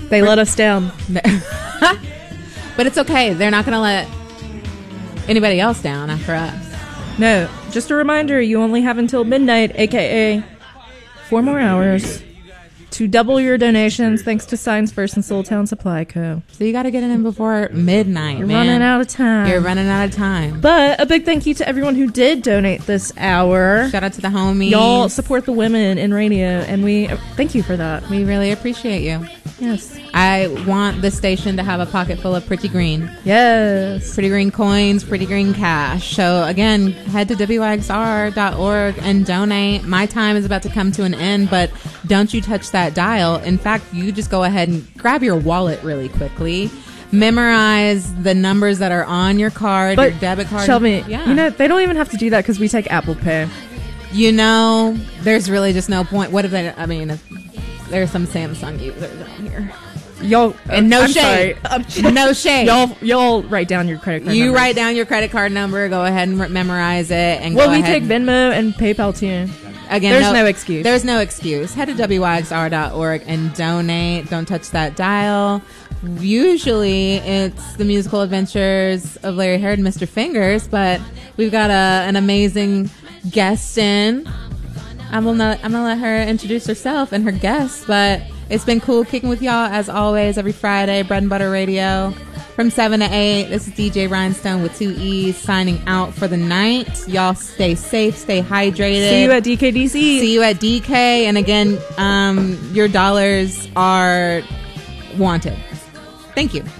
They let us down. But it's okay. They're not going to let anybody else down after us. No, just a reminder, you only have until midnight, aka 4 more hours, to double your donations thanks to Signs First and Soul Town Supply Co. So you got to get it in before midnight, You're running out of time. You're running out of time. But a big thank you to everyone who did donate this hour. Shout out to the homies. Y'all support the women in radio, and we thank you for that. We really appreciate you. Yes. I want the station to have a pocket full of pretty green. Yes. Pretty green coins, pretty green cash. So again, head to WYXR.org and donate. My time is about to come to an end, but don't you touch that dial. In fact, you just go ahead and grab your wallet really quickly. Memorize the numbers that are on your card, your debit card. Shelby, you know, they don't even have to do that because we take Apple Pay. You know, there's really just no point. What if they, I mean, if there's some Samsung users out here. Y'all, and no I'm shade. sorry. No shade. Y'all write down your credit card You numbers. write down your credit card number, go ahead and memorize it. And well, go we ahead take Venmo and PayPal too. Again, there's no excuse. There's no excuse. Head to WYXR.org and donate. Don't touch that dial. Usually it's the musical adventures of Larry Harrod and Mr. Fingers, but we've got an amazing guest in. I'm gonna let her introduce herself and her guests, but it's been cool kicking with y'all as always every Friday. Bread and Butter Radio from 7 to 8. This is DJ Rhinestone with 2 E's signing out for the night. Y'all stay safe, stay hydrated. See you at DKDC. See you at DK. And again, your dollars are wanted. Thank you.